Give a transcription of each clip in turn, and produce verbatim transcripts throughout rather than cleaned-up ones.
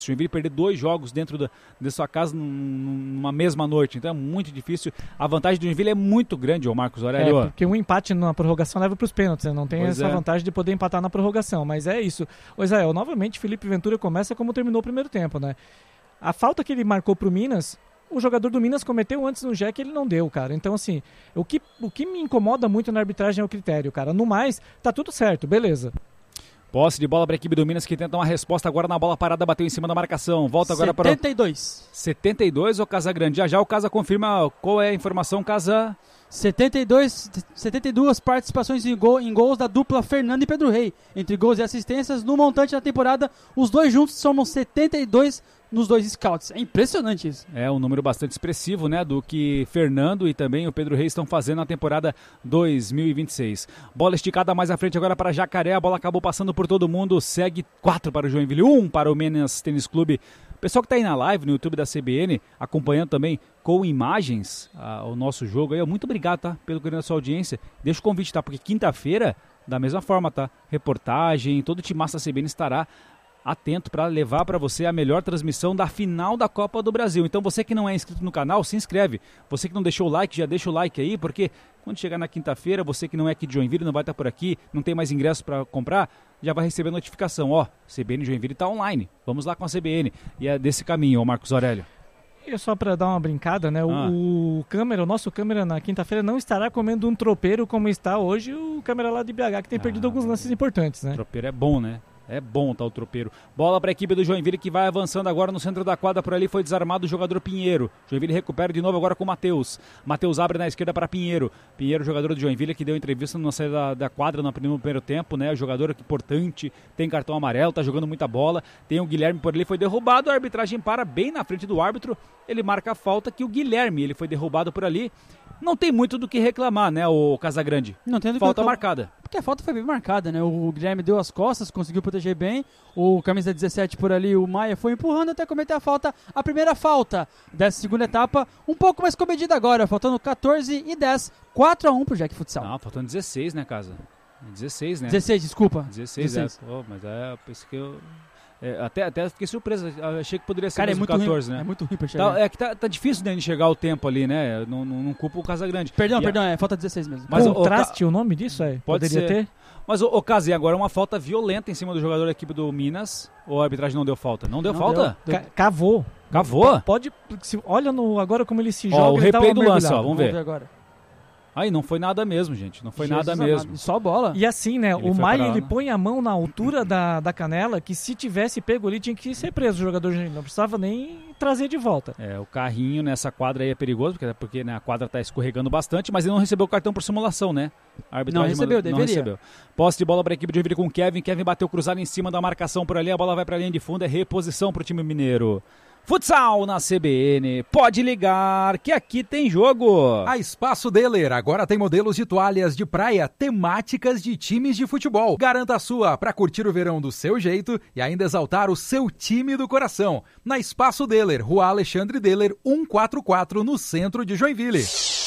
Joinville perder dois jogos dentro da, de sua casa numa mesma noite, então é muito difícil. A vantagem do Joinville é muito grande, ô Marcos Aurélio. É, porque um empate na prorrogação leva para os pênaltis, né? Não tem pois essa é. vantagem de poder empatar na prorrogação, mas é isso. Ô Israel, novamente Felipe Ventura começa como terminou o primeiro tempo, né? A falta que ele marcou pro Minas, o jogador do Minas cometeu antes no Jack, ele não deu, cara. Então, assim, o que, o que me incomoda muito na arbitragem é o critério, cara. No mais, tá tudo certo, beleza. Posse de bola para a equipe do Minas, que tenta uma resposta agora na bola parada, bateu em cima da marcação. Volta agora para... setenta e dois. setenta e dois, ô Casagrande. Já já o Casa confirma qual é a informação, Casa... setenta e dois, setenta e duas participações em, gol, em gols da dupla Fernando e Pedro Rey. Entre gols e assistências, no montante da temporada, os dois juntos somam setenta e dois nos dois scouts. É impressionante isso. É um número bastante expressivo, né, do que Fernando e também o Pedro Reis estão fazendo na temporada dois mil e vinte e seis. Bola esticada mais à frente agora para Jacaré, a bola acabou passando por todo mundo, segue quatro para o Joinville, um para o Minas Tênis Clube. Pessoal que está aí na live no YouTube da C B N, acompanhando também com imagens ah, o nosso jogo aí, muito obrigado, tá, pelo carinho da sua audiência. Deixa o convite, tá, porque quinta-feira, da mesma forma, tá, reportagem, todo o timaço da C B N estará atento para levar para você a melhor transmissão da final da Copa do Brasil. Então você que não é inscrito no canal, se inscreve. Você que não deixou o like, já deixa o like aí, porque quando chegar na quinta-feira, você que não é aqui de Joinville, não vai estar por aqui, não tem mais ingressos para comprar, já vai receber notificação. Ó, C B N Joinville está online. Vamos lá com a C B N. E é desse caminho, ó, Marcos Aurélio. E só para dar uma brincada, né? O, ah. o câmera, o nosso câmera na quinta-feira não estará comendo um tropeiro como está hoje o câmera lá de B H, que tem ah, perdido alguns lances importantes, né? O tropeiro é bom, né? É bom, tá, o tropeiro. Bola para a equipe do Joinville, que vai avançando agora no centro da quadra. Por ali foi desarmado o jogador Pinheiro. Joinville recupera de novo agora com o Matheus. Matheus abre na esquerda para Pinheiro. Pinheiro, jogador do Joinville, que deu entrevista na saída da, da quadra no primeiro tempo, né? O jogador importante, tem cartão amarelo, tá jogando muita bola. Tem o Guilherme por ali, foi derrubado. A arbitragem para bem na frente do árbitro. Ele marca a falta que o Guilherme, ele foi derrubado por ali. Não tem muito do que reclamar, né, o Casagrande? Não tem do que Falta marcada. Porque a falta foi bem marcada, né? O Guilherme deu as costas, conseguiu proteger bem. O camisa dezessete por ali, o Maia, foi empurrando até cometer a falta. A primeira falta dessa segunda etapa, um pouco mais comedida agora, faltando catorze e dez, quatro a um pro Jack Futsal. Não, faltando dezesseis, né, Casa? dezesseis, né? dezesseis, desculpa. dezesseis, dezesseis. É. Oh, mas é, pensei que eu... É, até, até fiquei surpreso, achei que poderia ser Cara, mesmo é muito catorze, ruim, né? É muito ruim pra chegar. Tá, é que tá, tá difícil de enxergar o tempo ali, né? Não, não, não culpa o Casagrande. Perdão, e perdão, a... é falta dezesseis mesmo. Mas Contraste, o, o nome disso é? Pode Poderia ser. ter? Mas o, o Casé, agora uma falta violenta em cima do jogador da equipe do Minas, ou a arbitragem não deu falta? Não deu não falta? Deu. Ca- cavou. Cavou? Pode, se, olha no, agora como ele se ó, joga. O replay do lance, ó, vamos, vamos ver. ver agora. Aí não foi nada mesmo, gente. Não foi Jesus nada mesmo. Só bola. E assim, né? Ele o Maia, ele põe a mão na altura da, da canela, que se tivesse pego ali, tinha que ser preso o jogador. Não precisava nem trazer de volta. É, o carrinho nessa quadra aí é perigoso, porque, porque né, a quadra tá escorregando bastante, mas ele não recebeu o cartão por simulação, né? A arbitragem não recebeu, mandou, não deveria. Recebeu. Posse de bola para a equipe de Joinville com o Kevin. Kevin bateu cruzado em cima da marcação por ali. A bola vai para a linha de fundo. É reposição para o time mineiro. Futsal na C B N, pode ligar que aqui tem jogo. A Espaço Deler agora tem modelos de toalhas de praia temáticas de times de futebol. Garanta a sua para curtir o verão do seu jeito e ainda exaltar o seu time do coração. Na Espaço Deler, Rua Alexandre Deler, cento e quarenta e quatro, no centro de Joinville.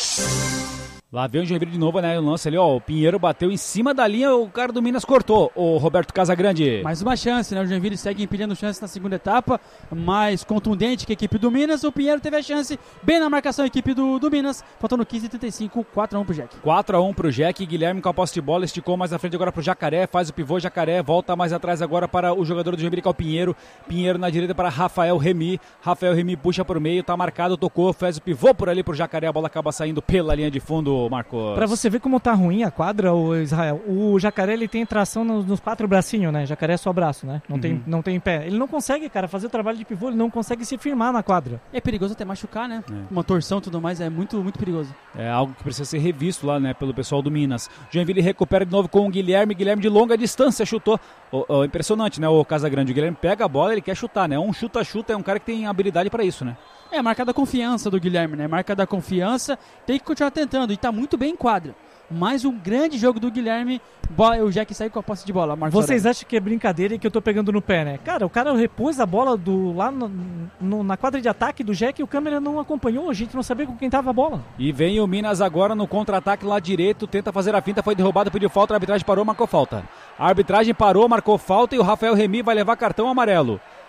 Lá vem o Joinville de novo, né? O lance ali, ó. O Pinheiro bateu em cima da linha, o cara do Minas cortou. O Roberto Casagrande. Mais uma chance, né? O Joinville segue empilhando chance na segunda etapa, mais contundente que a equipe do Minas. O Pinheiro teve a chance bem na marcação, a equipe do, do Minas. Faltando quinze e trinta e cinco, quatro a um pro Jack. quatro a um pro Jack. Guilherme com a posse de bola, esticou mais à frente agora pro Jacaré. Faz o pivô, Jacaré volta mais atrás agora para o jogador do Joinville, que é o Pinheiro. Pinheiro na direita para Rafael Remy. Rafael Remy puxa por meio, tá marcado, tocou, faz o pivô por ali pro Jacaré. A bola acaba saindo pela linha de fundo, Marcos. Pra você Você vê como tá ruim a quadra, o Israel. O Jacaré, ele tem tração nos, nos quatro bracinhos, né? Jacaré é só braço, né? Não, uhum. tem, não tem pé. Ele não consegue, cara, fazer o trabalho de pivô, ele não consegue se firmar na quadra. É perigoso até machucar, né? É. Uma torção e tudo mais, é muito, muito perigoso. É algo que precisa ser revisto lá, né? Pelo pessoal do Minas. Joinville recupera de novo com o Guilherme. Guilherme de longa distância chutou. Oh, oh, impressionante, né? O Casagrande. O Guilherme pega a bola, ele quer chutar, né? Um chuta-chuta, é um cara que tem habilidade pra isso, né? É a marca da confiança do Guilherme, né? Marca da confiança, tem que continuar tentando e tá muito bem em quadra. Mais um grande jogo do Guilherme. O Jack saiu com a posse de bola. Marcos Vocês Aurélio. acham que é brincadeira e que eu tô pegando no pé, né? Cara, o cara repôs a bola do, lá no, no, na quadra de ataque do Jack e o câmera não acompanhou. A gente não sabia com quem tava a bola. E vem o Minas agora no contra-ataque lá direito. Tenta fazer a finta, foi derrubado, pediu falta. A arbitragem parou, marcou falta. A arbitragem parou, marcou falta e o Rafael Remy vai levar cartão amarelo.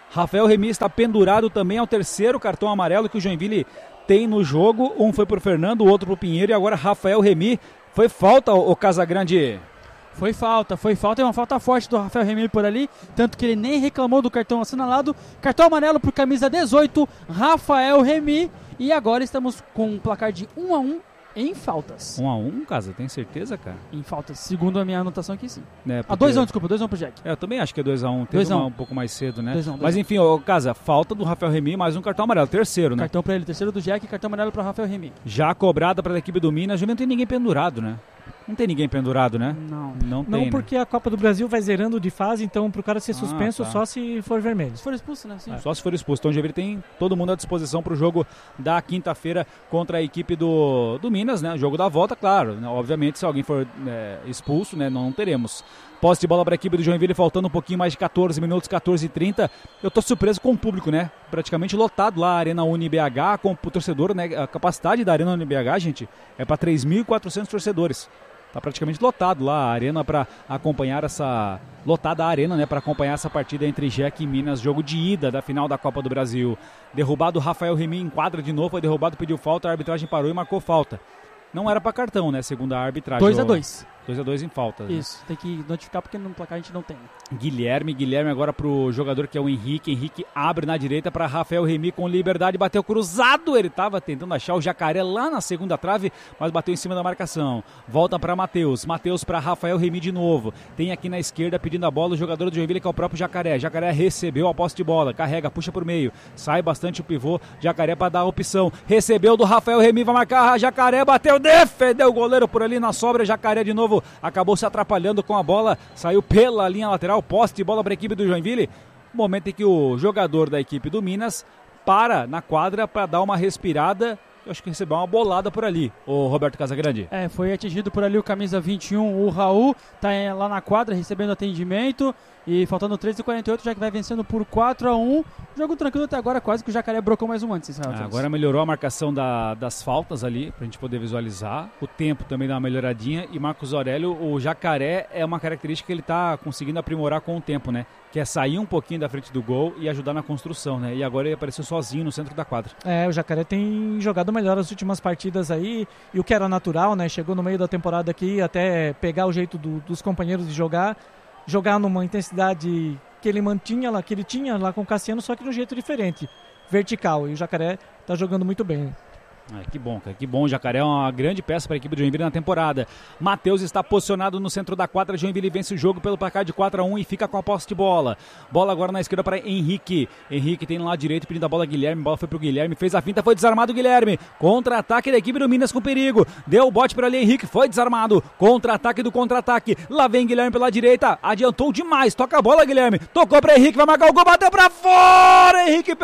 Rafael Remy está pendurado também, é o terceiro cartão amarelo que o Joinville tem no jogo. Um foi pro Fernando, o outro pro Pinheiro e agora Rafael Remy. Foi falta, o Casagrande? Foi falta, foi falta, é uma falta forte do Rafael Remy por ali, tanto que ele nem reclamou do cartão assinalado. Cartão amarelo por camisa dezoito, Rafael Remy. E agora estamos com um placar de um a um em faltas. um a um, Casa? Tem certeza, cara? Em faltas, segundo a minha anotação aqui, sim. É, porque... Ah, dois a um, desculpa, dois a um pro Jack. É, eu também acho que é dois a um, teve dois a um. Uma, um pouco mais cedo, né? dois a um, dois Mas a um. enfim, ô, Casa, falta do Rafael Remy, mais um cartão amarelo, terceiro, né? Cartão pra ele, terceiro do Jack e cartão amarelo pro Rafael Remy. Já cobrada para a equipe do Minas, já não tem ninguém pendurado, né? Não tem ninguém pendurado, né? Não. Não tem, Não, porque né? a Copa do Brasil vai zerando de fase, então pro cara ser suspenso ah, tá. só se for vermelho. Se for expulso, né? Sim. É, só se for expulso. Então o Joinville tem todo mundo à disposição para o jogo da quinta-feira contra a equipe do, do Minas, né? O jogo da volta, claro. Né? Obviamente, se alguém for é, expulso, né? Não, não teremos. Posse de bola para a equipe do Joinville, faltando um pouquinho mais de catorze minutos, catorze e trinta. Eu tô surpreso com o público, né? Praticamente lotado lá a Arena Uni B H, com o torcedor, né? A capacidade da Arena Uni B H, gente, é para três mil e quatrocentos torcedores. Tá praticamente lotado lá a arena para acompanhar essa... Lotada a arena, né? Para acompanhar essa partida entre Jack e Minas. Jogo de ida da final da Copa do Brasil. Derrubado Rafael Remy em quadra de novo. Foi derrubado, pediu falta. A arbitragem parou e marcou falta. Não era para cartão, né? Segundo a arbitragem. dois a dois. dois a dois em falta. Isso, né? Tem que notificar porque no placar a gente não tem. Guilherme, Guilherme agora pro jogador que é o Henrique. Henrique abre na direita para Rafael Remy com liberdade, bateu cruzado. Ele estava tentando achar o Jacaré lá na segunda trave, mas bateu em cima da marcação. Volta para Matheus, Matheus para Rafael Remy de novo. Tem aqui na esquerda pedindo a bola o jogador do Joinville que é o próprio Jacaré. Jacaré recebeu a posse de bola, carrega, puxa por meio, sai bastante o pivô. Jacaré para dar a opção, recebeu do Rafael Remy, vai marcar, Jacaré bateu, defendeu o goleiro por ali na sobra. Jacaré de novo acabou se atrapalhando com a bola, saiu pela linha lateral, posse de bola para a equipe do Joinville. Momento em que o jogador da equipe do Minas para na quadra para dar uma respirada. Eu acho que recebeu uma bolada por ali, o Roberto Casagrande. É, foi atingido por ali o camisa vinte e um, o Raul, tá lá na quadra recebendo atendimento. E faltando treze e quarenta e oito, já que vai vencendo por quatro a um. Jogo tranquilo até agora, quase que o Jacaré brocou mais um antes. Israel, ah, agora melhorou a marcação da, das faltas ali, pra gente poder visualizar. O tempo também dá uma melhoradinha. E Marcos Aurélio, o Jacaré é uma característica que ele tá conseguindo aprimorar com o tempo, né? Que é sair um pouquinho da frente do gol e ajudar na construção, né? E agora ele apareceu sozinho no centro da quadra. É, o Jacaré tem jogado melhor as últimas partidas aí. E o que era natural, né? Chegou no meio da temporada aqui até pegar o jeito do, dos companheiros de jogar. Jogar numa intensidade que ele mantinha lá, que ele tinha lá com o Cassiano, só que de um jeito diferente, vertical. E o Jacaré tá jogando muito bem. Ah, que bom, cara, que bom. O Jacaré é uma grande peça para a equipe do Joinville na temporada. Matheus está posicionado no centro da quadra. Joinville vence o jogo pelo placar de quatro a um e fica com a posse de bola. Bola agora na esquerda para Henrique. Henrique tem no lado direito pedindo a bola a Guilherme. Bola foi pro Guilherme, fez a finta, foi desarmado o Guilherme. Contra-ataque da equipe do Minas com perigo. Deu o bote para ali, Henrique, foi desarmado. Contra-ataque do contra-ataque. Lá vem Guilherme pela direita. Adiantou demais. Toca a bola, Guilherme. Tocou para Henrique, vai marcar o gol, bateu para fora. Henrique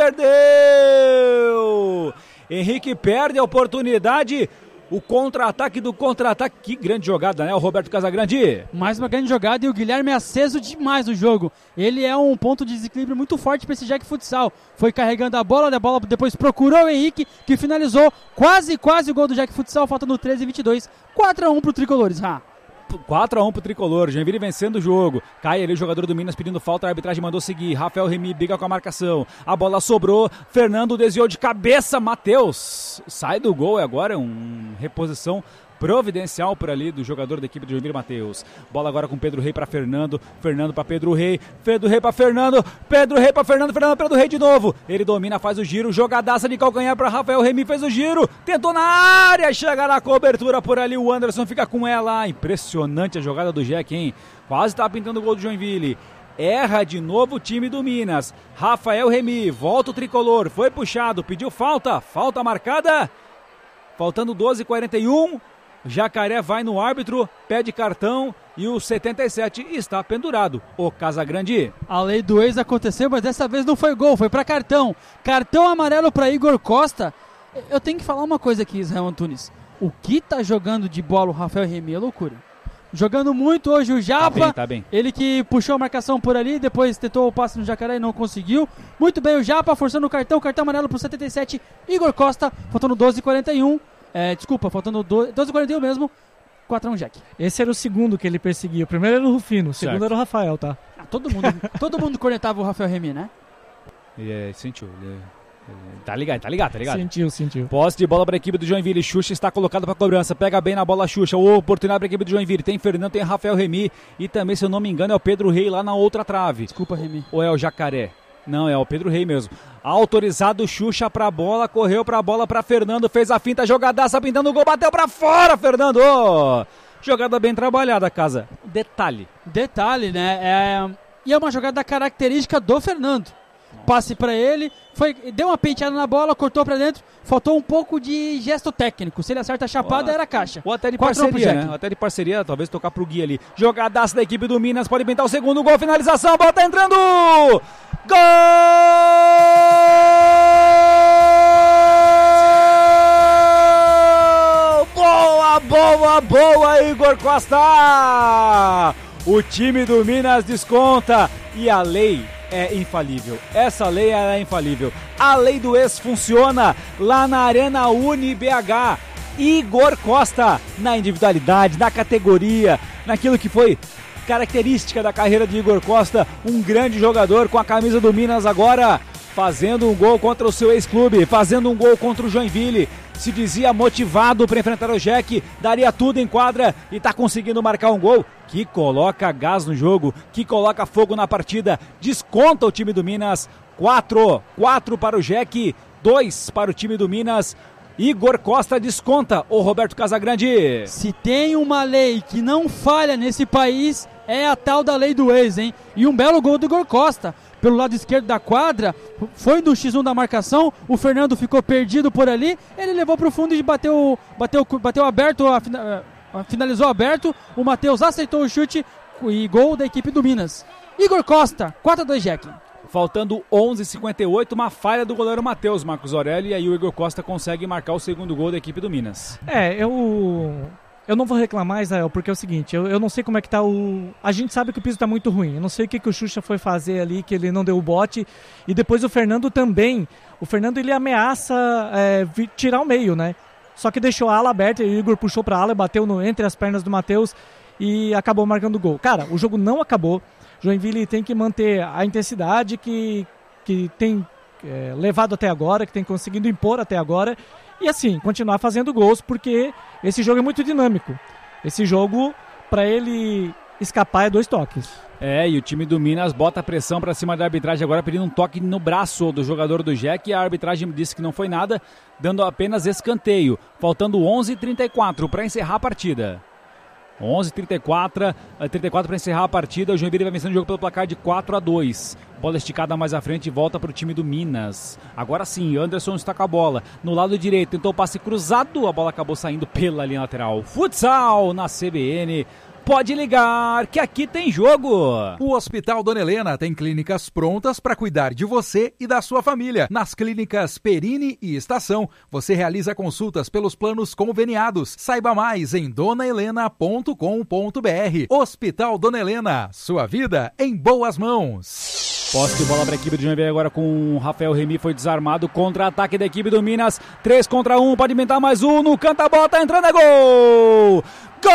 perdeu. Henrique perde a oportunidade, o contra-ataque do contra-ataque. Que grande jogada, né, o Roberto Casagrande? Mais uma grande jogada e o Guilherme é aceso demais no jogo. Ele é um ponto de desequilíbrio muito forte para esse Jack Futsal. Foi carregando a bola, a bola depois procurou o Henrique, que finalizou quase, quase o gol do Jack Futsal, faltando treze e vinte e dois. quatro a um pro Tricolores, ah. quatro a um pro Tricolor, Joinville vencendo o jogo. Cai ali o jogador do Minas pedindo falta, a arbitragem mandou seguir. Rafael Remy briga com a marcação. A bola sobrou, Fernando desviou de cabeça, Matheus sai do gol e agora um reposição providencial por ali do jogador da equipe de Joinville, Matheus. Bola agora com Pedro Rei para Fernando, Fernando para Pedro Rei, Pedro Rei para Fernando, Pedro Rei para Fernando, Fernando Pedro Rei de novo. Ele domina, faz o giro, jogadaça de calcanhar para Rafael Remy, fez o giro, tentou na área, chega na cobertura por ali, o Anderson fica com ela. Impressionante a jogada do Jack, hein? Quase tá pintando o gol do Joinville. Erra de novo o time do Minas. Rafael Remy, volta o Tricolor, foi puxado, pediu falta, falta marcada. Faltando doze e quarenta e um. Jacaré vai no árbitro, pede cartão e o setenta e sete está pendurado. O Casagrande. A lei do ex aconteceu, mas dessa vez não foi gol, foi para cartão. Cartão amarelo para Igor Costa. Eu tenho que falar uma coisa aqui, Israel Antunes. O que tá jogando de bola o Rafael Remy é loucura. Jogando muito hoje o Japa. Tá bem, tá bem. Ele que puxou a marcação por ali, depois tentou o passe no Jacaré e não conseguiu. Muito bem o Japa, forçando o cartão, cartão amarelo pro setenta e sete. Igor Costa, faltando doze e quarenta e um. É, desculpa, faltando doze e quarenta e um mesmo, quatro a um Jack. Esse era o segundo que ele perseguia. O primeiro era o Rufino, o segundo certo. Era o Rafael, tá? Ah, todo mundo, todo mundo cornetava o Rafael Remy, né? Ele é, sentiu, ele, ele, tá ligado, tá ligado, tá ligado. Sentiu, sentiu. Posse de bola para a equipe do Joinville, Xuxa está colocado para cobrança, pega bem na bola Xuxa, oportunidade para a equipe do Joinville, tem Fernando, tem Rafael Remy e também, se eu não me engano, é o Pedro Rei lá na outra trave. Desculpa, Remy. Ou é o Jacaré? Não, é o Pedro Rei mesmo. Autorizado, Xuxa pra bola, correu pra bola pra Fernando, fez a finta, jogadaça, pintando o gol, bateu pra fora, Fernando! Jogada bem trabalhada, Casa. Detalhe. Detalhe, né? É... E é uma jogada característica do Fernando. Passe pra ele, foi, deu uma penteada na bola, cortou pra dentro, faltou um pouco de gesto técnico. Se ele acerta a chapada, ou, era caixa. Ou até de Quatro parceria, né? Até de parceria, talvez tocar pro Gui ali. Jogadaça da equipe do Minas, pode pintar o segundo gol, finalização, a bola tá entrando! Gol! Boa, boa, boa, Igor Costa! O time do Minas desconta e a lei é infalível. Essa lei é infalível. A lei do ex funciona lá na Arena Uni B H. Igor Costa, na individualidade, na categoria, naquilo que foi característica da carreira de Igor Costa, um grande jogador com a camisa do Minas agora, fazendo um gol contra o seu ex-clube, fazendo um gol contra o Joinville. Se dizia motivado para enfrentar o Jack, daria tudo em quadra e está conseguindo marcar um gol que coloca gás no jogo, que coloca fogo na partida, desconta o time do Minas. quatro, quatro para o Jack, dois para o time do Minas. Igor Costa desconta o Roberto Casagrande. Se tem uma lei que não falha nesse país, é a tal da lei do ex, hein? E um belo gol do Igor Costa. Pelo lado esquerdo da quadra, foi do xis um da marcação, o Fernando ficou perdido por ali, ele levou para o fundo e bateu, bateu, bateu aberto, finalizou aberto, o Matheus aceitou o chute e gol da equipe do Minas. Igor Costa, quatro a dois Jack. Faltando onze e cinquenta e oito, uma falha do goleiro Matheus, Marcos Aurélio, e aí o Igor Costa consegue marcar o segundo gol da equipe do Minas. É, eu... Eu não vou reclamar, Israel, porque é o seguinte, eu, eu não sei como é que tá o... A gente sabe que o piso tá muito ruim, eu não sei o que, que o Xuxa foi fazer ali, que ele não deu o bote, e depois o Fernando também, o Fernando ele ameaça é, tirar o meio, né? Só que deixou a ala aberta, e o Igor puxou pra ala, bateu no, entre as pernas do Matheus e acabou marcando o gol. Cara, o jogo não acabou, Joinville tem que manter a intensidade que, que tem é, levado até agora, que tem conseguido impor até agora, e assim, continuar fazendo gols, porque esse jogo é muito dinâmico. Esse jogo, para ele escapar, é dois toques. É, e o time do Minas bota pressão para cima da arbitragem agora, pedindo um toque no braço do jogador do Jack, e a arbitragem disse que não foi nada, dando apenas escanteio. Faltando onze e trinta e quatro para encerrar a partida. onze e trinta e quatro, trinta e quatro para encerrar a partida. O Joinville vai vencendo o jogo pelo placar de quatro a dois. Bola esticada mais à frente e volta para o time do Minas. Agora sim, Anderson está com a bola no lado direito, tentou passe cruzado, a bola acabou saindo pela linha lateral. Futsal na C B N. Pode ligar, que aqui tem jogo! O Hospital Dona Helena tem clínicas prontas para cuidar de você e da sua família. Nas clínicas Perini e Estação, você realiza consultas pelos planos conveniados. Saiba mais em dona helena ponto com ponto b r. Hospital Dona Helena, sua vida em boas mãos. Posse de bola para a equipe do Joinville agora com o Rafael Remy, foi desarmado, contra-ataque da equipe do Minas, três contra um, pode inventar mais um, no canto a bola, tá entrando, é gol! Gol!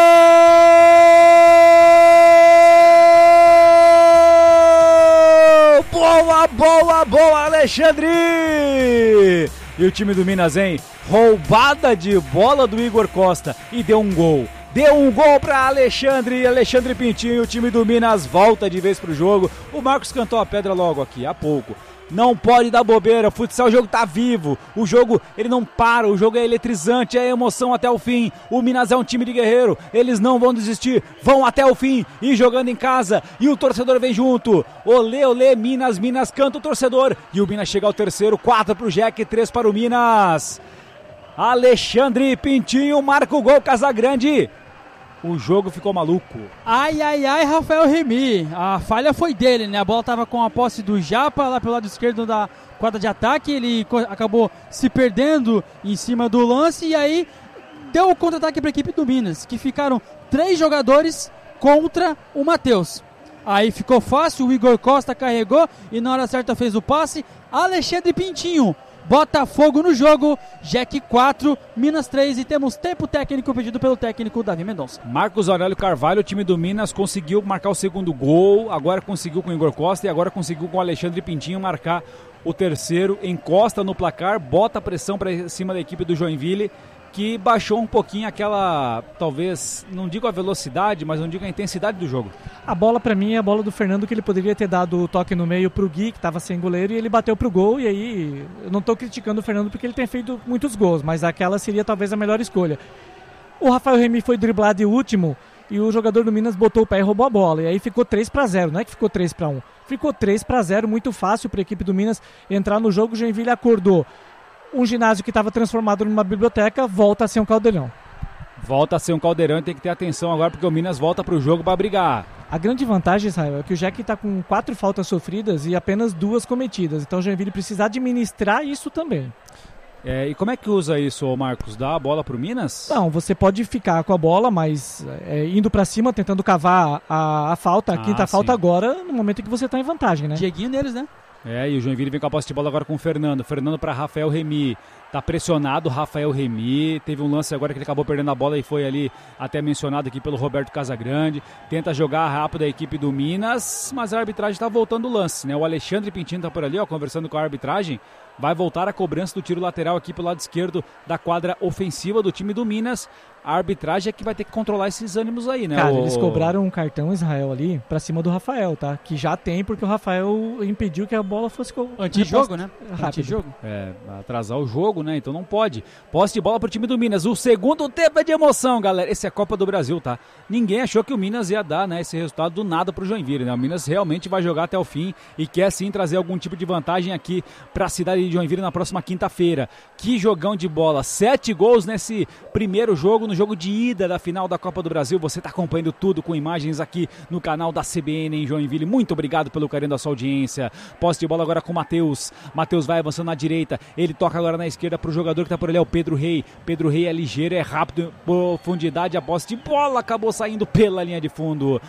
Boa, boa, boa, Alexandre! E o time do Minas, hein? Roubada de bola do Igor Costa e deu um gol. Deu um gol para Alexandre, Alexandre Pintinho, o time do Minas volta de vez pro jogo. O Marcos cantou a pedra logo aqui, há pouco. Não pode dar bobeira, o futsal, o jogo tá vivo, o jogo ele não para, o jogo é eletrizante, é emoção até o fim. O Minas é um time de guerreiro, eles não vão desistir, vão até o fim e jogando em casa, e o torcedor vem junto. Olê, olê, Minas, Minas canta o torcedor, e o Minas chega ao terceiro, quatro pro Jack, três para o Minas. Alexandre Pintinho marca o gol, Casagrande. O jogo ficou maluco. Ai, ai, ai, Rafael Remy. A falha foi dele, né? A bola estava com a posse do Japa lá pelo lado esquerdo da quadra de ataque. Ele acabou se perdendo em cima do lance e aí deu o contra-ataque para a equipe do Minas, que ficaram três jogadores contra o Matheus. Aí ficou fácil, o Igor Costa carregou e na hora certa fez o passe. Alexandre Pintinho Botafogo no jogo, Jack quatro, Minas três e temos tempo técnico pedido pelo técnico Davi Mendonça. Marcos Aurélio Carvalho, o time do Minas conseguiu marcar o segundo gol, agora conseguiu com o Igor Costa e agora conseguiu com o Alexandre Pintinho marcar o terceiro, encosta no placar, bota pressão para cima da equipe do Joinville, que baixou um pouquinho aquela, talvez, não digo a velocidade, mas não digo a intensidade do jogo. A bola pra mim é a bola do Fernando, que ele poderia ter dado o toque no meio pro Gui, que tava sem goleiro, e ele bateu pro gol, e aí eu não tô criticando o Fernando porque ele tem feito muitos gols, mas aquela seria talvez a melhor escolha. O Rafael Remy foi driblado de último, e o jogador do Minas botou o pé e roubou a bola, e aí ficou três para zero, não é que ficou três para um, ficou três para zero, muito fácil pra equipe do Minas entrar no jogo. O Joinville acordou. Um ginásio que estava transformado numa biblioteca volta a ser um caldeirão. Volta a ser um caldeirão e tem que ter atenção agora porque o Minas volta para o jogo para brigar. A grande vantagem, Israel, é que o Jack está com quatro faltas sofridas e apenas duas cometidas. Então o Joinville precisa administrar isso também. É, e como é que usa isso, Marcos? Dá a bola para o Minas? Não, você pode ficar com a bola, mas é, indo para cima, tentando cavar a, a falta, a ah, quinta sim. falta agora, no momento em que você está em vantagem, né? Dieguinho deles, né? É, e o Joinville vem com a posse de bola agora com o Fernando. Fernando para Rafael Remy. Tá pressionado o Rafael Remy. Teve um lance agora que ele acabou perdendo a bola e foi ali até mencionado aqui pelo Roberto Casagrande. Tenta jogar rápido a equipe do Minas, mas a arbitragem tá voltando o lance, né? O Alexandre Pintinho tá por ali, ó, conversando com a arbitragem. Vai voltar a cobrança do tiro lateral aqui pelo lado esquerdo da quadra ofensiva do time do Minas. A arbitragem é que vai ter que controlar esses ânimos aí, né? Cara, o... eles cobraram um cartão Israel ali pra cima do Rafael, tá? Que já tem, porque o Rafael impediu que a bola fosse... Antijogo, né? Antijogo. É, atrasar o jogo, né? Então não pode. Posse de bola pro time do Minas. O segundo tempo é de emoção, galera. Esse é a Copa do Brasil, tá? Ninguém achou que o Minas ia dar, né, esse resultado do nada pro Joinville, né? O Minas realmente vai jogar até o fim e quer sim trazer algum tipo de vantagem aqui pra cidade de Joinville na próxima quinta-feira. Que jogão de bola. Sete gols nesse primeiro jogo, no jogo de ida da final da Copa do Brasil. Você tá acompanhando tudo com imagens aqui no canal da C B N em Joinville. Muito obrigado pelo carinho da sua audiência. Posse de bola agora com o Matheus. Matheus vai avançando na direita. Ele toca agora na esquerda pro jogador que tá por ali, é o Pedro Rey. Pedro Rey é ligeiro, é rápido, profundidade, a posse de bola acabou saindo pela linha de fundo.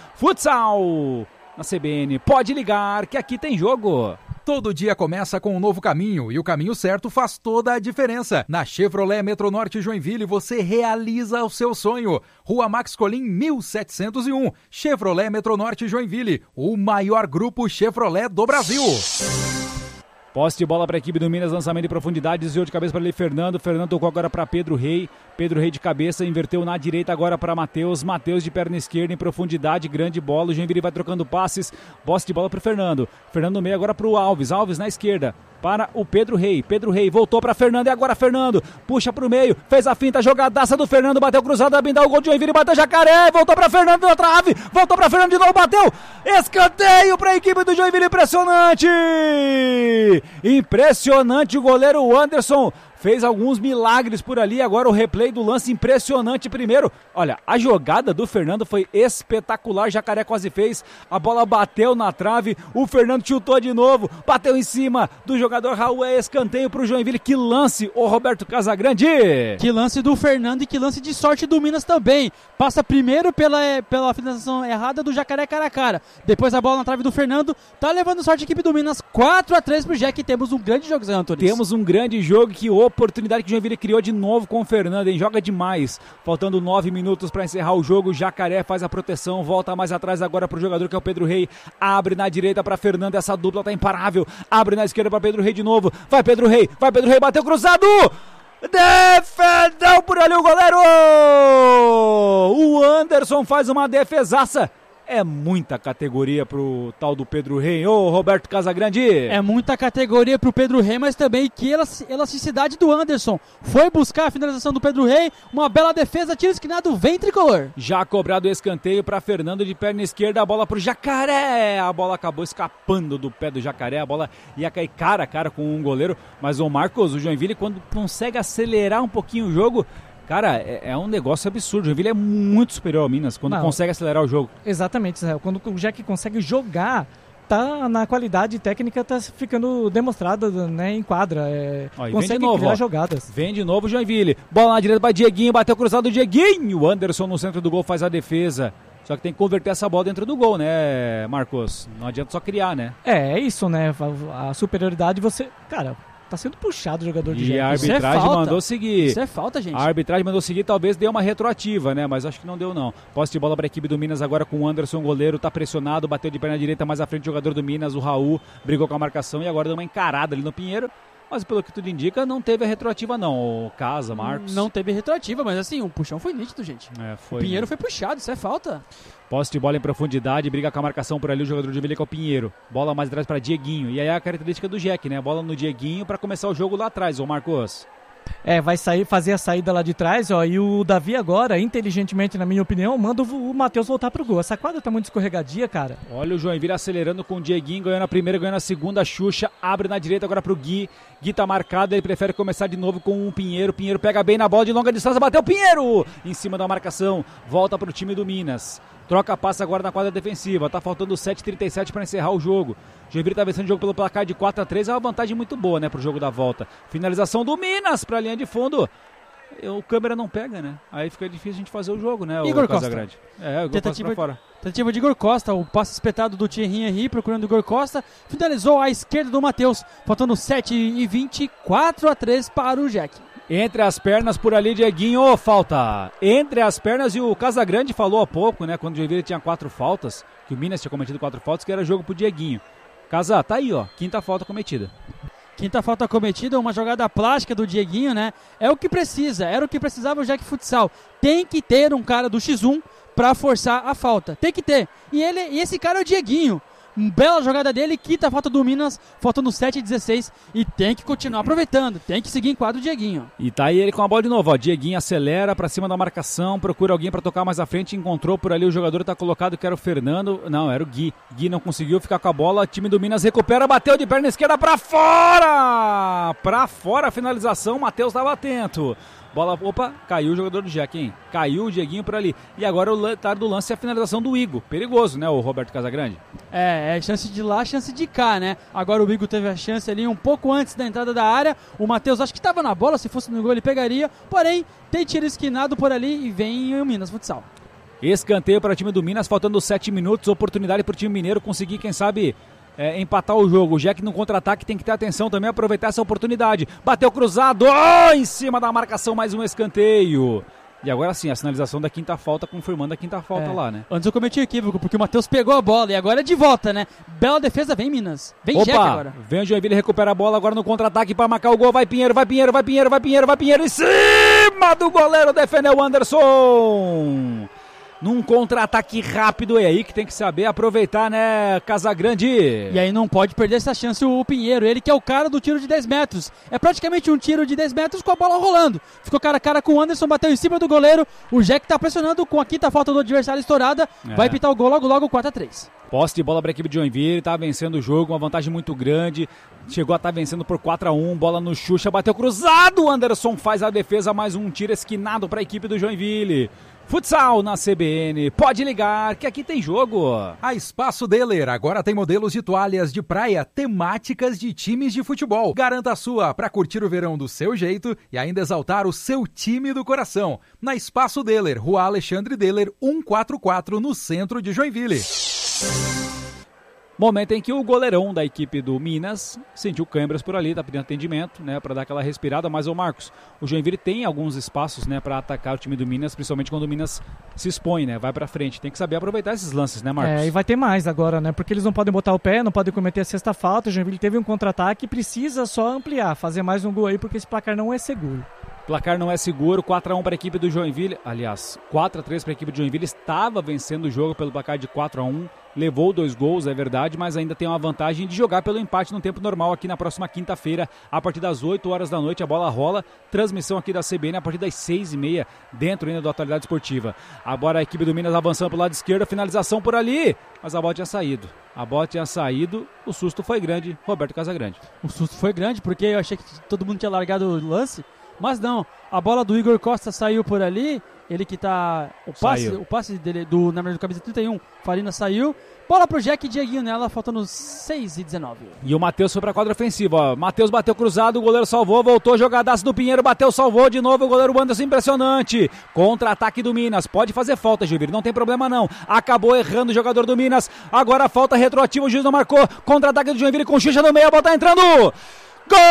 Futsal na C B N. Pode ligar que aqui tem jogo. Todo dia começa com um novo caminho e o caminho certo faz toda a diferença. Na Chevrolet Metronorte Joinville você realiza o seu sonho. Rua Max Colim mil setecentos e um. Chevrolet Metronorte Joinville, o maior grupo Chevrolet do Brasil. Posse de bola para a equipe do Minas, lançamento de profundidade, desviou de cabeça para ele Fernando, Fernando tocou agora para Pedro Rey, Pedro Rey de cabeça, inverteu na direita agora para Matheus, Matheus de perna esquerda em profundidade, grande bola, o Joinville vai trocando passes, posse de bola para o Fernando, Fernando no meio agora para o Alves, Alves na esquerda, para o Pedro Rey, Pedro Rey voltou para Fernando e agora Fernando, puxa para o meio, fez a finta, jogadaça do Fernando, bateu cruzado, vai bindar o gol de Joinville, bateu Jacaré, voltou para Fernando na trave, voltou para Fernando de novo, bateu, escanteio para a equipe do Joinville, impressionante, impressionante o goleiro Anderson, fez alguns milagres por ali, agora o replay do lance impressionante primeiro, olha, a jogada do Fernando foi espetacular, Jacaré quase fez, a bola bateu na trave, o Fernando chutou de novo, bateu em cima do jogador Raul, é escanteio pro Joinville, que lance, o Roberto Casagrande! Que lance do Fernando e que lance de sorte do Minas também, passa primeiro pela, pela finalização errada do Jacaré cara a cara, depois a bola na trave do Fernando, tá levando sorte a equipe do Minas, quatro a três pro Jack, temos um grande jogo, Zé Antunes. Temos um grande jogo, que oportunidade que o Joinville criou de novo com o Fernando, hein? Joga demais, faltando nove minutos para encerrar o jogo, Jacaré faz a proteção, volta mais atrás agora pro jogador que é o Pedro Rey, abre na direita para Fernando, essa dupla tá imparável, abre na esquerda para Pedro Rey de novo, vai Pedro Rey, vai Pedro Rey, bateu cruzado, defendeu por ali o goleiro, o Anderson faz uma defesaça. É muita categoria pro tal do Pedro Rey, ô Roberto Casagrande. É muita categoria pro Pedro Rey, mas também que elasticidade do Anderson. Foi buscar a finalização do Pedro Rey, uma bela defesa, tiro esquinado, vem tricolor. Já cobrado o escanteio para Fernando de perna esquerda, a bola pro Jacaré. A bola acabou escapando do pé do Jacaré, a bola ia cair cara a cara com um goleiro. Mas o Marcos, o Joinville, quando consegue acelerar um pouquinho o jogo... Cara, é, é um negócio absurdo. O Joinville é muito superior ao Minas quando Não, consegue acelerar o jogo. Exatamente, Israel. Quando o Jack consegue jogar, tá na qualidade técnica, tá ficando demonstrada, né, em quadra. É, ó, consegue novo, criar ó. jogadas. Vem de novo o Joinville. Bola na direita para Dieguinho, bateu cruzado o Dieguinho. O Anderson no centro do gol faz a defesa. Só que tem que converter essa bola dentro do gol, né, Marcos? Não adianta só criar, né? É, é isso, né? A superioridade você... Cara... tá sendo puxado o jogador de E Jack. a arbitragem é mandou seguir. Isso é falta, gente. A arbitragem mandou seguir, talvez dê uma retroativa, né? Mas acho que não deu, não. Posse de bola para a equipe do Minas agora com o Anderson, goleiro, tá pressionado, bateu de perna direita mais à frente o jogador do Minas, o Raul, brigou com a marcação e agora deu uma encarada ali no Pinheiro. Mas pelo que tudo indica, não teve a retroativa, não. O Casa, Marcos. Não teve retroativa, mas assim, o puxão foi nítido, gente. É, foi, o Pinheiro né? foi puxado, isso é falta. Posse de bola em profundidade, briga com a marcação por ali o jogador de Joinville, que é o Pinheiro. Bola mais atrás para Dieguinho. E aí é a característica do Jack, né? Bola no Dieguinho para começar o jogo lá atrás, ô Marcos. É, vai sair, fazer a saída lá de trás, ó, e o Davi agora, inteligentemente, na minha opinião, manda o, o Matheus voltar pro gol. Essa quadra tá muito escorregadia, cara. Olha o Joinville acelerando com o Dieguinho, ganhando a primeira, ganhando a segunda, Xuxa, abre na direita agora pro Gui. Gui tá marcado, ele prefere começar de novo com o Pinheiro. Pinheiro pega bem na bola de longa distância, bateu o Pinheiro! Em cima da marcação, volta pro time do Minas. Troca passa agora na quadra defensiva, tá faltando sete e trinta e sete para encerrar o jogo. Joinville tá vencendo o jogo pelo placar de quatro a três, é uma vantagem muito boa, né, pro jogo da volta. Finalização do Minas pra linha de fundo. O câmera não pega, né? Aí fica difícil a gente fazer o jogo, né, Igor o Costa. Casagrande. É, o Igor Tentativa, Costa pra fora. Tentativa de Igor Costa, o passe espetado do Thierry Henry procurando o Igor Costa. Finalizou à esquerda do Matheus, faltando sete e vinte, quatro a três para o Jack. Entre as pernas por ali, Dieguinho, oh, falta. Entre as pernas, e o Casagrande falou há pouco, né, quando o Joinville tinha quatro faltas, que o Minas tinha cometido quatro faltas, que era jogo pro Dieguinho. Casa, tá aí, ó, quinta falta cometida. Quinta falta cometida, uma jogada plástica do Dieguinho, né? É o que precisa, era o que precisava o Jack Futsal. Tem que ter um cara do xis um pra forçar a falta. Tem que ter. E, ele, e esse cara é o Dieguinho. Bela jogada dele, quita a falta do Minas, faltando sete e dezesseis, e tem que continuar aproveitando, tem que seguir em quadro o Dieguinho. E tá aí ele com a bola de novo, ó, Dieguinho acelera pra cima da marcação, procura alguém pra tocar mais à frente, encontrou por ali o jogador, tá colocado, que era o Fernando, não, era o Gui, Gui não conseguiu ficar com a bola, time do Minas recupera, bateu de perna esquerda pra fora, pra fora a finalização, Matheus tava atento. Bola, opa, caiu o jogador do Jack, hein? Caiu o Dieguinho por ali. E agora o tar do lance é a finalização do Igor. Perigoso, né, o Roberto Casagrande? É, é chance de lá, chance de cá, né? Agora o Igor teve a chance ali um pouco antes da entrada da área. O Matheus acho que estava na bola, se fosse no gol ele pegaria. Porém, tem tiro esquinado por ali e vem o Minas Futsal. Escanteio para o time do Minas, faltando sete minutos. Oportunidade para o time mineiro conseguir, quem sabe... É, empatar o jogo. O Jack no contra-ataque tem que ter atenção também, aproveitar essa oportunidade. Bateu cruzado, oh, em cima da marcação, mais um escanteio. E agora sim, a sinalização da quinta falta, confirmando a quinta falta é. lá, né? Antes eu cometi equívoco, porque o Matheus pegou a bola e agora é de volta, né? Bela defesa, vem Minas. Vem Opa, Jack agora. Vem o Joinville, recupera a bola agora no contra-ataque para marcar o gol. Vai Pinheiro, vai Pinheiro, vai Pinheiro, vai Pinheiro, vai Pinheiro. Em cima do goleiro, defendeu o Anderson. Num contra-ataque rápido, é aí que tem que saber aproveitar, né, Casagrande? E aí não pode perder essa chance o Pinheiro, ele que é o cara do tiro de dez metros. É praticamente um tiro de dez metros com a bola rolando. Ficou cara a cara com o Anderson, bateu em cima do goleiro. O Jack tá pressionando com a quinta falta do adversário estourada. É. Vai pitar o gol logo, logo, quatro a três. Posse de bola para a equipe de Joinville, tá vencendo o jogo, uma vantagem muito grande. Chegou a estar tá vencendo por quatro a um, bola no Xuxa, bateu cruzado. O Anderson faz a defesa, mais um tiro esquinado para a equipe do Joinville. Futsal na C B N, pode ligar que aqui tem jogo. A Espaço Deler agora tem modelos de toalhas de praia temáticas de times de futebol. Garanta a sua para curtir o verão do seu jeito e ainda exaltar o seu time do coração. Na Espaço Deler, Rua Alexandre Deler, cento e quarenta e quatro, no centro de Joinville. Momento em que o goleirão da equipe do Minas sentiu câimbras por ali, tá pedindo atendimento, né, para dar aquela respirada, mas o Marcos, o Joinville tem alguns espaços, né, para atacar o time do Minas, principalmente quando o Minas se expõe, né, vai para frente, tem que saber aproveitar esses lances, né, Marcos? É, e vai ter mais agora, né, porque eles não podem botar o pé, não podem cometer a sexta falta, o Joinville teve um contra-ataque, precisa só ampliar, fazer mais um gol aí, porque esse placar não é seguro. Placar não é seguro, quatro a um para a equipe do Joinville, aliás, quatro a três para a equipe do Joinville, estava vencendo o jogo pelo placar de quatro a um, levou dois gols, é verdade, mas ainda tem uma vantagem de jogar pelo empate no tempo normal aqui na próxima quinta-feira, a partir das oito horas da noite, a bola rola, transmissão aqui da C B N a partir das seis e meia, dentro ainda da Atualidade Esportiva. Agora a equipe do Minas avançando pelo lado esquerdo, finalização por ali, mas a bola tinha saído. A bola tinha saído, o susto foi grande, Roberto Casagrande. O susto foi grande, porque eu achei que todo mundo tinha largado o lance, mas não, a bola do Igor Costa saiu por ali, ele que tá... O passe, o passe dele, do, na verdade, do camisa trinta e um, Farina saiu, bola pro Jack e Dieguinho nela, faltando seis e dezenove. E o Matheus foi pra quadra ofensiva, ó. Matheus bateu cruzado, o goleiro salvou, voltou, jogadaço do Pinheiro, bateu, salvou de novo, o goleiro Anderson, impressionante. Contra-ataque do Minas, pode fazer falta, Gilvir, não tem problema não. Acabou errando o jogador do Minas, agora falta retroativa, o juiz não marcou. Contra-ataque do Joinville com Xuxa no meio, a bola tá entrando... Gol!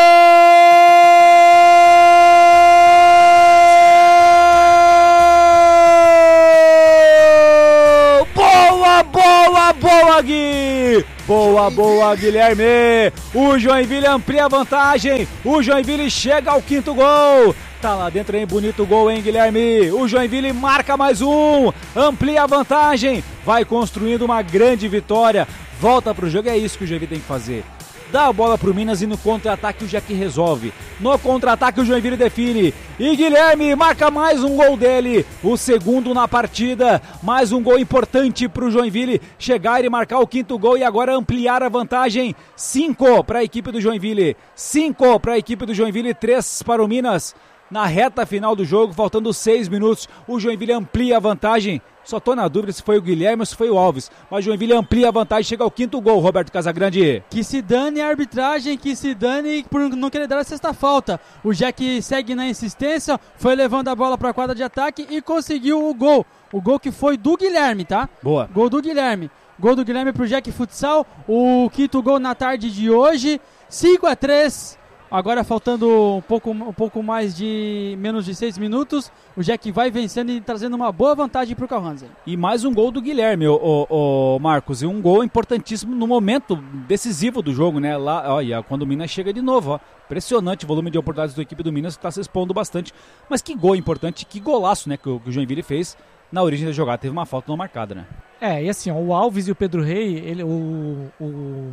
Boa, boa, boa, Gui! Boa, boa, Guilherme! O Joinville amplia a vantagem, o Joinville chega ao quinto gol. Tá lá dentro, hein? Bonito gol, hein, Guilherme? O Joinville marca mais um, amplia a vantagem, vai construindo uma grande vitória. Volta pro jogo, é isso que o Joinville tem que fazer. Dá a bola pro Minas e no contra-ataque o Jack resolve. No contra-ataque o Joinville define. E Guilherme marca mais um gol dele. O segundo na partida. Mais um gol importante pro Joinville chegar e marcar o quinto gol e agora ampliar a vantagem. Cinco para a equipe do Joinville. Cinco para a equipe do Joinville, três para o Minas. Na reta final do jogo, faltando seis minutos, o Joinville amplia a vantagem. Só tô na dúvida se foi o Guilherme ou se foi o Alves. Mas o Joinville amplia a vantagem, chega ao quinto gol, Roberto Casagrande. Que se dane a arbitragem, que se dane por não querer dar a sexta falta. O Jack segue na insistência, foi levando a bola para a quadra de ataque e conseguiu o gol. O gol que foi do Guilherme, tá? Boa. Gol do Guilherme. Gol do Guilherme pro Jack Futsal. O quinto gol na tarde de hoje. cinco a três. Agora faltando um pouco, um pouco mais de menos de seis minutos, o Jack vai vencendo e trazendo uma boa vantagem para o Carl Hansen. E mais um gol do Guilherme, o, o, o Marcos, e um gol importantíssimo no momento decisivo do jogo, né? Lá, olha, quando o Minas chega de novo, ó. Impressionante o volume de oportunidades da equipe do Minas, que está se expondo bastante. Mas que gol importante, que golaço, né, que o, que o Joinville fez na origem da jogada. Teve uma falta não marcada, né? É, e assim, ó, o Alves e o Pedro Rey, ele, o... o...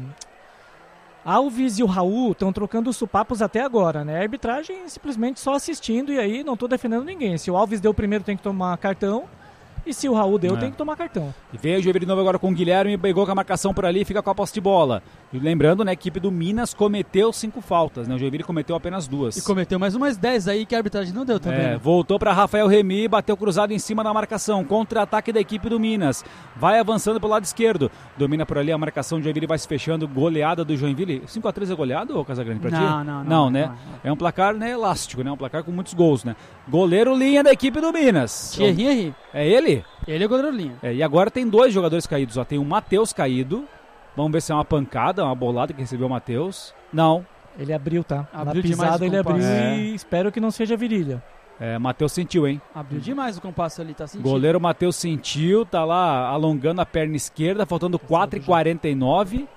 Alves e o Raul estão trocando os supapos até agora, né? A arbitragem simplesmente só assistindo e aí não estou defendendo ninguém. Se o Alves deu primeiro tem que tomar cartão e se o Raul deu é. tem que tomar cartão. E veio o Joinville de novo agora com o Guilherme, pegou com a marcação por ali e fica com a posse de bola. E lembrando, né, a equipe do Minas cometeu cinco faltas, né? O Joinville cometeu apenas duas. E cometeu mais umas dez aí que a arbitragem não deu também. É, né? Voltou para Rafael Remy, bateu cruzado em cima da marcação. Contra-ataque da equipe do Minas. Vai avançando pelo lado esquerdo. Domina por ali a marcação, o Joinville vai se fechando. Goleada do Joinville. cinco a três é goleado, ou Casagrande, pra não, ti? Não, não, não. Não, né? Não, não. É um placar, né, elástico, né? Um placar com muitos gols, né? Goleiro linha da equipe do Minas. Thierry Henry. É ele? Ele é o goleiro linha. É, e agora tem dois jogadores caídos, ó. Tem o Matheus caído. Vamos ver se é uma pancada, uma bolada que recebeu o Matheus. Não. Ele abriu, tá? Abriu Na pisada ele abriu é. e espero que não seja virilha. É, Matheus sentiu, hein? Abriu demais o compasso ali, tá sentindo. Goleiro Matheus sentiu, tá lá alongando a perna esquerda, faltando quatro e quarenta e nove.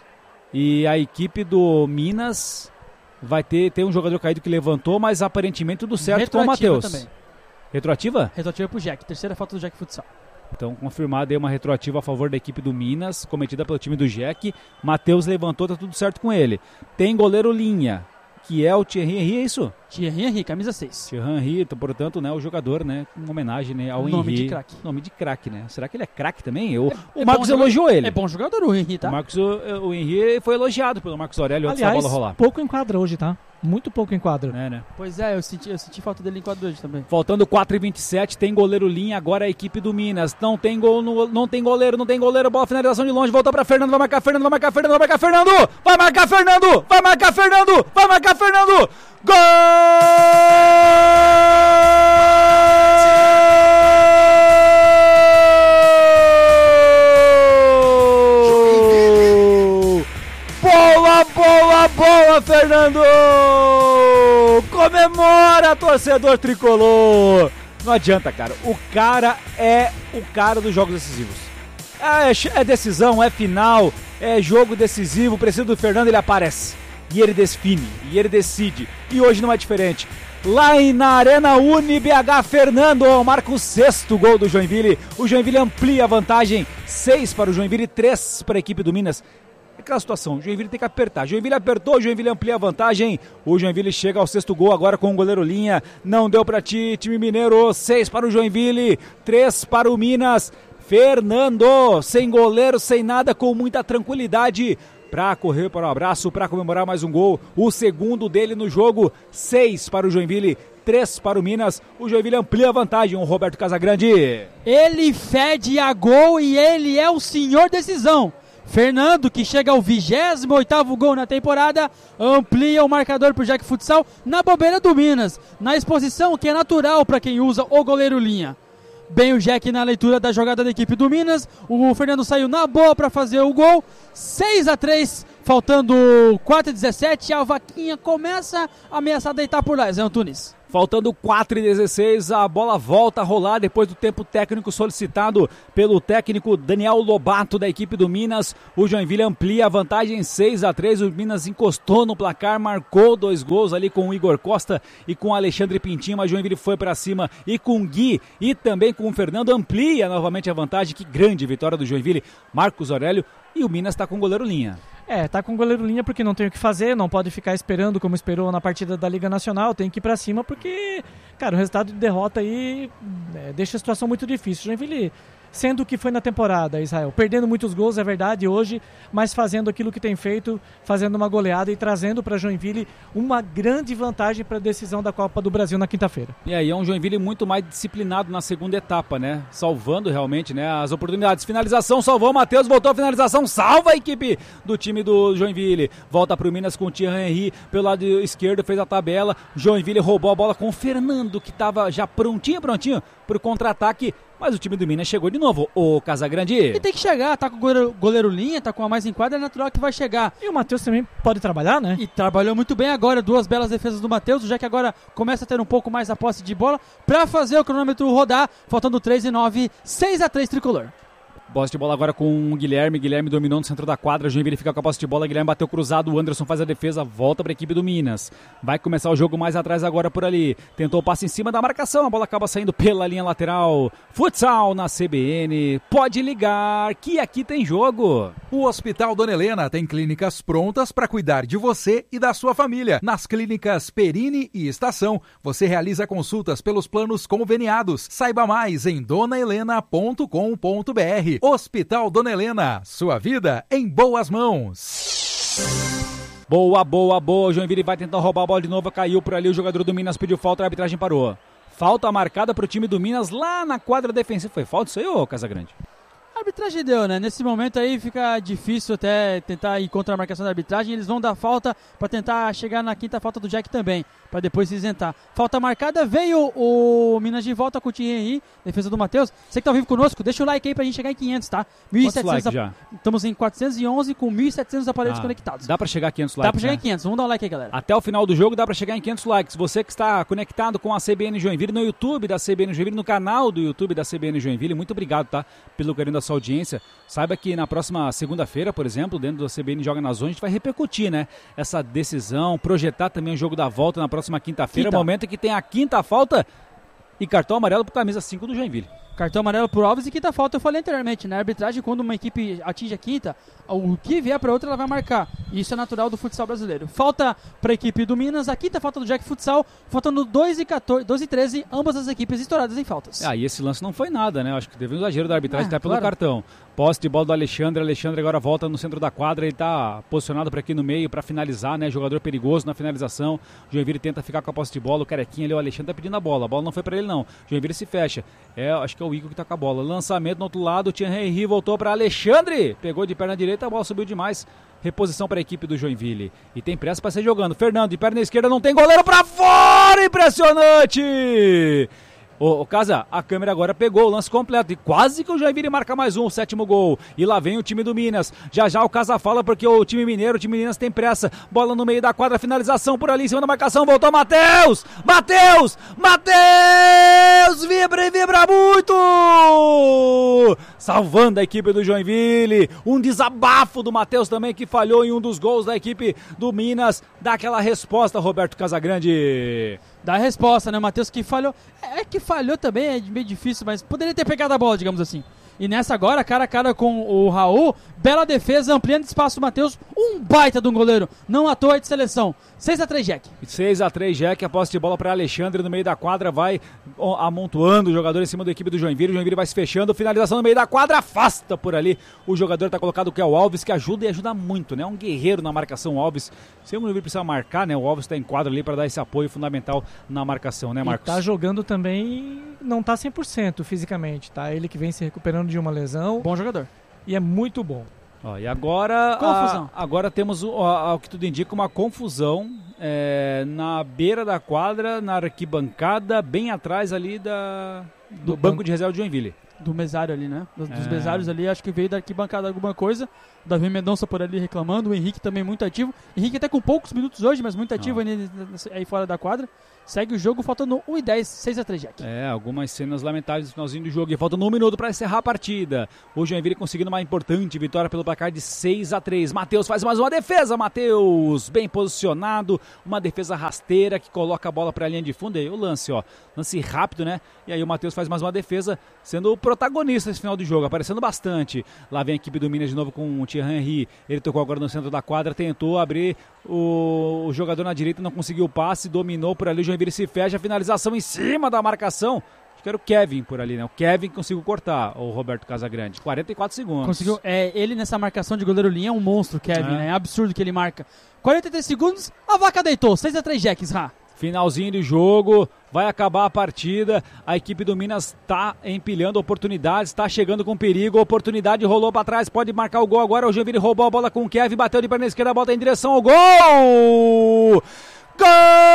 E a equipe do Minas vai ter, ter um jogador caído que levantou, mas aparentemente tudo certo com o Matheus. Também. Retroativa? Retroativa pro Jack, terceira falta do Jack Futsal. Então, confirmada aí uma retroativa a favor da equipe do Minas, cometida pelo time do Jack. Matheus levantou, tá tudo certo com ele. Tem goleiro linha, que é o Thierry Henry, é isso? Thierry Henry, camisa seis. Thierry Henry, portanto, né, o jogador, né, em homenagem, né, ao Henry. Nome de craque. Nome de craque, né? Será que ele é craque também? Eu, é, o é Marcos elogiou ele. É bom jogador o Henry, tá? O, Marcos, o, o Henry foi elogiado pelo Marcos Aurélio antes Aliás, da bola rolar. pouco enquadra hoje, tá? Muito pouco enquadra. É, né? Pois é, eu senti, eu senti falta dele em quadro hoje também. Faltando quatro e vinte e sete, tem goleiro linha, agora a equipe do Minas. Não tem gol, no, não tem goleiro, não tem goleiro, bola finalização de longe, volta pra Fernando, vai marcar Fernando, vai marcar Fernando, vai marcar Fernando! Vai marcar Fernando! Vai marcar Fernando! Vai marcar Fernando! Gol! Boa, boa, boa, Fernando! Comemora, torcedor tricolor! Não adianta, cara. O cara é o cara dos jogos decisivos. É, é decisão, é final, é jogo decisivo. Precisa do Fernando, ele aparece. E ele define, e ele decide. E hoje não é diferente. Lá na Arena Uni B H, Fernando marca o sexto gol do Joinville. O Joinville amplia a vantagem. Seis para o Joinville, três para a equipe do Minas. Aquela situação, o Joinville tem que apertar. Joinville apertou, o Joinville amplia a vantagem. O Joinville chega ao sexto gol agora com o goleiro linha. Não deu para ti, time mineiro. Seis para o Joinville, três para o Minas. Fernando, sem goleiro, sem nada, com muita tranquilidade, para correr para o abraço, para comemorar mais um gol. O segundo dele no jogo. Seis para o Joinville, três para o Minas. O Joinville amplia a vantagem. O Roberto Casagrande. Ele fede a gol e ele é o senhor decisão. Fernando, que chega ao vigésimo oitavo gol na temporada, amplia o marcador para o Jack Futsal na bobeira do Minas, na exposição que é natural para quem usa o goleiro linha. bem o Jack na leitura da jogada da equipe do Minas. O Fernando saiu na boa para fazer o gol. seis a três, faltando quatro e dezessete. A Vaquinha começa a ameaçar deitar por lá, Zé Antunes. Faltando quatro e dezesseis, a bola volta a rolar depois do tempo técnico solicitado pelo técnico Daniel Lobato da equipe do Minas. O Joinville amplia a vantagem seis a três, o Minas encostou no placar, marcou dois gols ali com o Igor Costa e com o Alexandre Pintinho, mas o Joinville foi para cima e com o Gui e também com o Fernando amplia novamente a vantagem. Que grande vitória do Joinville, Marcos Aurélio, e o Minas está com o goleiro linha. É, tá com o goleiro linha porque não tem o que fazer, não pode ficar esperando como esperou na partida da Liga Nacional, tem que ir pra cima porque, cara, o resultado de derrota aí é, deixa a situação muito difícil. Joinville, sendo o que foi na temporada, Israel, perdendo muitos gols, é verdade, hoje, mas fazendo aquilo que tem feito, fazendo uma goleada e trazendo para Joinville uma grande vantagem para a decisão da Copa do Brasil na quinta-feira. E aí é um Joinville muito mais disciplinado na segunda etapa, né? Salvando realmente, né, as oportunidades. Finalização, salvou o Matheus, voltou a finalização, salva a equipe do time do Joinville. Volta para o Minas com o Thierry Henry pelo lado esquerdo, fez a tabela. Joinville roubou a bola com o Fernando, que estava já prontinho, prontinho para o contra-ataque. Mas o time do Minas chegou de novo, o Casagrande. E tem que chegar, tá com o goleiro, goleiro linha, tá com a mais em quadra, é natural que vai chegar. E o Matheus também pode trabalhar, né? E trabalhou muito bem agora, duas belas defesas do Matheus, já que agora começa a ter um pouco mais a posse de bola pra fazer o cronômetro rodar, faltando três e nove, seis a três tricolor. Posse de bola agora com o Guilherme, Guilherme dominou no centro da quadra, Joinville fica com a posse de bola, Guilherme bateu cruzado, o Anderson faz a defesa, volta para a equipe do Minas. Vai começar o jogo mais atrás agora por ali, tentou o passe em cima da marcação, a bola acaba saindo pela linha lateral. Futsal na C B N, pode ligar que aqui tem jogo. O Hospital Dona Helena tem clínicas prontas para cuidar de você e da sua família. Nas clínicas Perini e Estação, você realiza consultas pelos planos conveniados. Saiba mais em dona helena ponto com ponto b r. Hospital Dona Helena, sua vida em boas mãos. Boa, boa, boa, o Joinville vai tentar roubar a bola de novo, caiu por ali, o jogador do Minas pediu falta, a arbitragem parou. Falta marcada para o time do Minas lá na quadra defensiva. Foi falta isso aí, ô Casagrande? A arbitragem deu, né? Nesse momento aí fica difícil até tentar ir contra a marcação da arbitragem. Eles vão dar falta para tentar chegar na quinta falta do Jack também, para depois se isentar. Falta marcada, veio o Minas de volta com o Thierry Henry, defesa do Matheus. Você que tá ao vivo conosco, deixa o like aí pra gente chegar em quinhentos, tá? mil e setecentos likes já? Estamos em quatrocentos e onze com mil e setecentos aparelhos ah, conectados. Dá pra chegar a quinhentos likes, Dá pra chegar né? em quinhentos, vamos dar um like aí, galera. Até o final do jogo dá pra chegar em quinhentos likes. Você que está conectado com a C B N Joinville no YouTube da C B N Joinville, no canal do YouTube da C B N Joinville, muito obrigado, tá? Pelo carinho da sua audiência. Saiba que na próxima segunda-feira, por exemplo, dentro da C B N Joga na Zona, a gente vai repercutir, né? Essa decisão, projetar também o jogo da volta na próxima quinta-feira, Quinta. momento em que tem a quinta falta e cartão amarelo pro camisa cinco do Joinville. Cartão amarelo pro Alves e quinta falta, eu falei anteriormente, né? A arbitragem, quando uma equipe atinge a quinta, o que vier pra outra ela vai marcar. Isso é natural do futsal brasileiro. Falta pra equipe do Minas, a quinta falta do Jack Futsal, faltando dois e quatorze, dois e treze, ambas as equipes estouradas em faltas. Ah, e esse lance não foi nada, né? Acho que teve um exagero da arbitragem, É, até pelo claro. cartão. Posse de bola do Alexandre, Alexandre agora volta no centro da quadra, ele tá posicionado por aqui no meio pra finalizar, né? Jogador perigoso na finalização. O Joinville tenta ficar com a posse de bola, o carequinha ali, o Alexandre tá pedindo a bola. A bola não foi pra ele não. O Joinville se fecha. É, acho que é o Igor que tá com a bola. Lançamento no outro lado, o Thierry Henry voltou pra Alexandre. Pegou de perna direita, a bola subiu demais. Reposição para a equipe do Joinville. E tem pressa para sair jogando. Fernando, de perna esquerda, não tem goleiro para fora. Impressionante! Ô, ô, Casa, a câmera agora pegou o lance completo e quase que o Joinville marca mais um, o sétimo gol. E lá vem o time do Minas. Já já o Casa fala porque o time mineiro, o time Minas tem pressa. Bola no meio da quadra, finalização por ali, em cima da marcação. Voltou Matheus! Matheus! Matheus! Vibra e vibra muito! Salvando a equipe do Joinville. Um desabafo do Matheus também, que falhou em um dos gols da equipe do Minas. Dá aquela resposta, Roberto Casagrande. Dá a resposta, né? O Matheus que falhou. É que falhou também, é meio difícil, mas poderia ter pegado a bola, digamos assim. E nessa agora, cara a cara com o Raul, bela defesa, ampliando espaço do Matheus, um baita de um goleiro, não à toa de seleção. seis a três, Jack. seis a três, Jack, a posse de bola para Alexandre no meio da quadra, vai amontoando o jogador em cima da equipe do Joinville, o Joinville vai se fechando, finalização no meio da quadra, afasta por ali, o jogador tá colocado que é o Alves, que ajuda e ajuda muito, né, um guerreiro na marcação, o Alves, se o Joinville precisa marcar, né, o Alves tá em quadra ali para dar esse apoio fundamental na marcação, né, Marcos? E tá jogando também, não tá cem por cento fisicamente, tá, ele que vem se recuperando de uma lesão. Bom jogador. E é muito bom. Ó, e agora, confusão. A, agora temos, o, a, o que tudo indica, uma confusão é, na beira da quadra, na arquibancada, bem atrás ali da, do, do banco de reserva de Joinville. Do mesário ali, né? Dos, dos é. mesários ali, acho que veio da arquibancada alguma coisa. Davi Mendonça por ali reclamando, o Henrique também muito ativo. Henrique até com poucos minutos hoje, mas muito ativo aí, aí fora da quadra. Segue o jogo, faltando um e dez, seis a três, Jack. É, algumas cenas lamentáveis no finalzinho do jogo. E faltando um minuto para encerrar a partida. O Joinville conseguindo uma importante vitória pelo placar de seis a três. Matheus faz mais uma defesa, Matheus! Bem posicionado, uma defesa rasteira que coloca a bola para a linha de fundo. E aí o lance, ó, lance rápido, né? E aí o Matheus faz mais uma defesa, sendo o protagonista nesse final do jogo, aparecendo bastante. Lá vem a equipe do Minas de novo com o Thierry Henry. Ele tocou agora no centro da quadra, tentou abrir o, o jogador na direita, não conseguiu o passe, dominou por ali, o Joinville se fecha, a finalização em cima da marcação. Acho que era o Kevin por ali, né? O Kevin conseguiu cortar o Roberto Casagrande. quarenta e quatro segundos. Conseguiu. É, ele nessa marcação de goleiro linha é um monstro, Kevin, é. né? É absurdo que ele marca. quarenta e três segundos, a vaca deitou. seis a três, Jacks, Ra. Finalzinho de jogo, vai acabar a partida, a equipe do Minas está empilhando oportunidades, está chegando com perigo, a oportunidade rolou para trás, pode marcar o gol agora, o Joinville roubou a bola com o Kevin, bateu de perna esquerda, a bola em direção ao gol! Gol!